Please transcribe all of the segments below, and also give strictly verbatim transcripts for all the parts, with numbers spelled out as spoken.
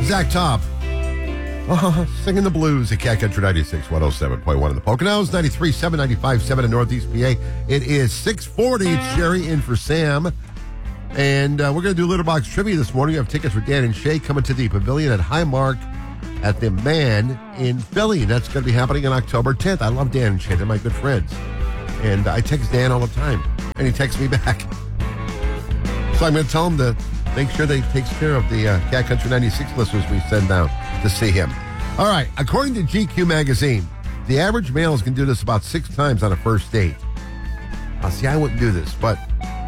Zach Top. Uh, singing the blues at Cat Country ninety-six, one oh seven point one in the Poconos, ninety-three point seven, ninety-five point seven in Northeast P A. It is six forty. It's Sherry in for Sam. And uh, we're going to do Litter Box Trivia this morning. We have tickets for Dan and Shay coming to the Pavilion at Highmark at the Man in Philly. That's going to be happening on October tenth. I love Dan and Shay. They're my good friends. And I text Dan all the time. And he texts me back. So I'm going to tell him to make sure that he takes care of the uh, Cat Country ninety-six listeners we send down to see him. All right. According to G Q magazine, the average male can do this about six times on a first date. Now, see, I wouldn't do this, but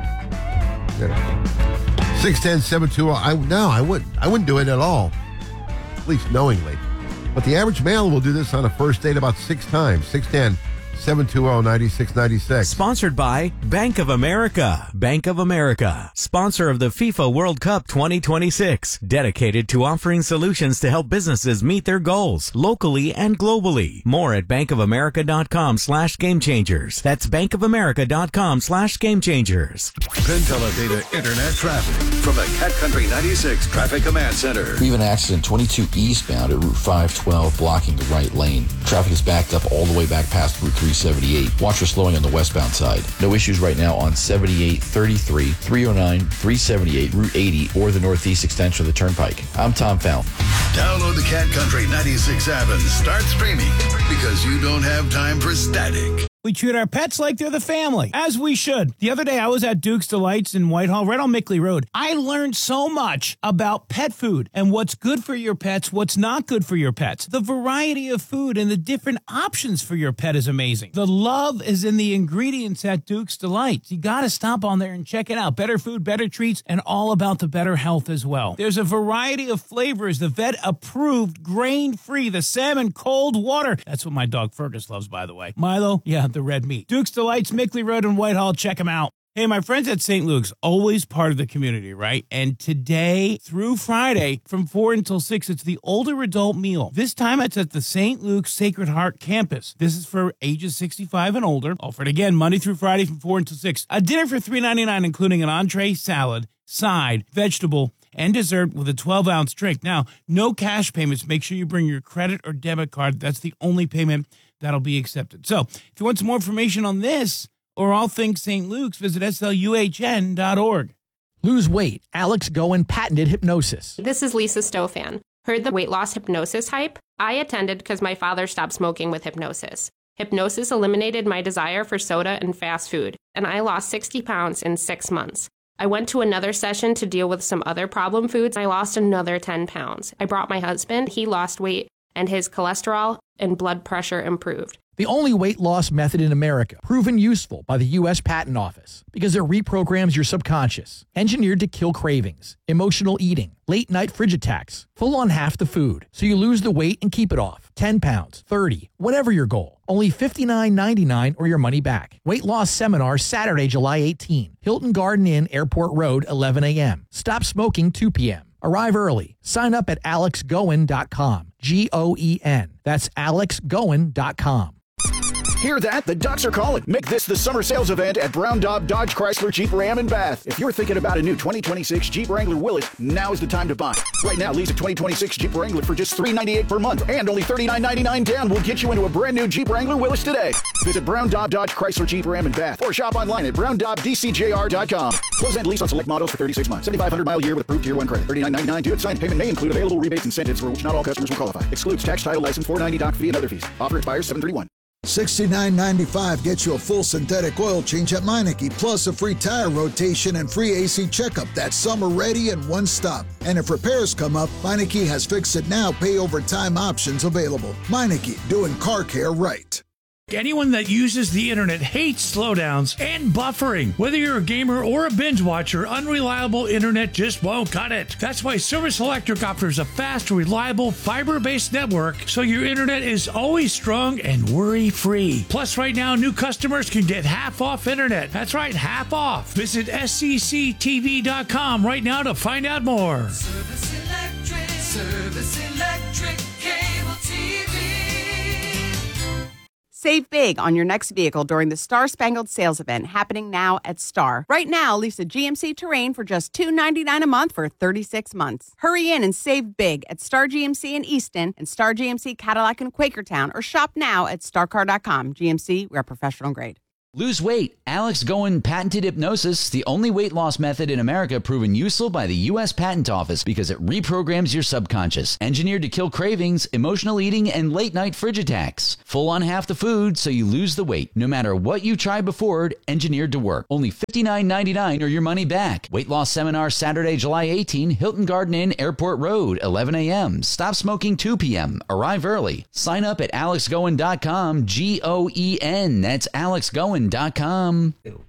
you know, six ten, seven two oh. I no, I wouldn't. I wouldn't do it at all, at least knowingly. But the average male will do this on a first date about six times. six ten, seven two zero, nine six nine six. Sponsored by Bank of America. Bank of America, sponsor of the FIFA World Cup twenty twenty-six. Dedicated to offering solutions to help businesses meet their goals locally and globally. More at bankofamerica.com slash game changers. That's bankofamerica.com slash game changers. Penn Teledata Internet traffic from the Cat Country ninety-six Traffic Command Center. We have an accident twenty-two eastbound at Route five twelve blocking the right lane. Traffic is backed up all the way back past Route three seventy-eight. Watch for slowing on the westbound side. No issues right now on seventy-eight, thirty-three, three oh nine, three seventy-eight, Route eighty, or the northeast extension of the Turnpike. I'm Tom Fallon. Download the Cat Country ninety-six app and start streaming because you don't have time for static. We treat our pets like they're the family, as we should. The other day, I was at Duke's Delights in Whitehall, right on Mickley Road. I learned so much about pet food and what's good for your pets, what's not good for your pets. The variety of food and the different options for your pet is amazing. The love is in the ingredients at Duke's Delights. You got to stop on there and check it out. Better food, better treats, and all about the better health as well. There's a variety of flavors. The vet-approved, grain-free, the salmon cold water. That's what my dog Fergus loves, by the way. Milo, yeah, the red meat. Duke's Delights, Mickley Road in Whitehall. Check them out. Hey, my friends at Saint Luke's, always part of the community, right? And today through Friday, from four until six, it's the older adult meal. This time it's at the Saint Luke's Sacred Heart campus. This is for ages sixty-five and older. Offered again Monday through Friday from four until six. A dinner for three ninety-nine, including an entree, salad, side, vegetable, and dessert with a twelve-ounce drink. Now, no cash payments. Make sure you bring your credit or debit card. That's the only payment that'll be accepted. So, if you want some more information on this or all things Saint Luke's, visit S L U H N dot org. Lose weight. Alex Goen patented hypnosis. This is Lisa Stofan. Heard the weight loss hypnosis hype? I attended because my father stopped smoking with hypnosis. Hypnosis eliminated my desire for soda and fast food, and I lost sixty pounds in six months. I went to another session to deal with some other problem foods. I lost another ten pounds. I brought my husband. He lost weight, and his cholesterol and blood pressure improved. The only weight loss method in America, proven useful by the U S Patent Office because it reprograms your subconscious, engineered to kill cravings, emotional eating, late night fridge attacks, full on half the food, so you lose the weight and keep it off. ten pounds, thirty, whatever your goal. Only fifty-nine ninety-nine or your money back. Weight loss seminar Saturday, July eighteenth. Hilton Garden Inn, Airport Road, eleven a.m. Stop smoking two p.m. Arrive early. Sign up at alex goen dot com. G O E N. That's alex goen dot com. Hear that? The Ducks are calling. Make this the summer sales event at Brown Daub Dodge Chrysler Jeep Ram in Bath. If you're thinking about a new twenty twenty-six Jeep Wrangler Willys, now is the time to buy. Right now, lease a twenty twenty-six Jeep Wrangler for just three hundred ninety-eight dollars per month, and only thirty-nine ninety-nine down will get you into a brand new Jeep Wrangler Willys today. Visit Brown Daub Dodge Chrysler Jeep Ram in Bath, or shop online at brown daub d c j r dot com. Close and lease on select models for thirty-six months, seventy-five hundred mile year with approved Tier one credit. thirty-nine ninety-nine due at signed payment may include available rebates and incentives for which not all customers will qualify. Excludes tax, title, license, four ninety doc fee, and other fees. Offer expires seven thirty-one. sixty-nine ninety-five gets you a full synthetic oil change at Meineke, plus a free tire rotation and free A C checkup. That's summer ready in one stop. And if repairs come up, Meineke has Fix It Now pay over time options available. Meineke, doing car care right. Anyone that uses the internet hates slowdowns and buffering. Whether you're a gamer or a binge watcher, unreliable internet just won't cut it. That's why Service Electric offers a fast, reliable, fiber-based network so your internet is always strong and worry-free. Plus, right now, new customers can get half off internet. That's right, half off. Visit S C C T V dot com right now to find out more. Service Electric, Service Electric Cable T V. Save big on your next vehicle during the Star Spangled Sales Event happening now at Star. Right now, lease a G M C Terrain for just two hundred ninety-nine dollars a month for thirty-six months. Hurry in and save big at Star G M C in Easton and Star G M C Cadillac in Quakertown, or shop now at star car dot com. G M C, we are professional grade. Lose weight. Alex Goen patented hypnosis, the only weight loss method in America proven useful by the U S Patent Office because it reprograms your subconscious. Engineered to kill cravings, emotional eating, and late-night fridge attacks. Full on half the food so you lose the weight. No matter what you tried before, engineered to work. Only fifty-nine ninety-nine or your money back. Weight loss seminar Saturday, July eighteenth, Hilton Garden Inn, Airport Road, eleven a.m. Stop smoking two p.m. Arrive early. Sign up at alex goen dot com, G O E N. That's alex goen dot com.